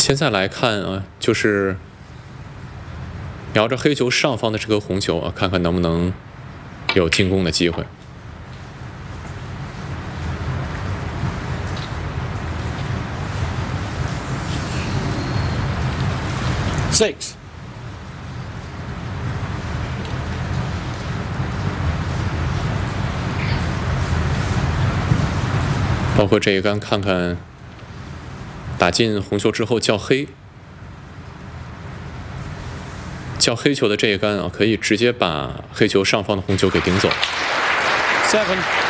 现在来看啊，就是瞄着黑球上方的这颗红球啊，看看能不能有进攻的机会。 6。 包括这一杆，看看打进红球之后叫黑，叫黑球的这一杆啊，可以直接把黑球上方的红球给顶走。 7。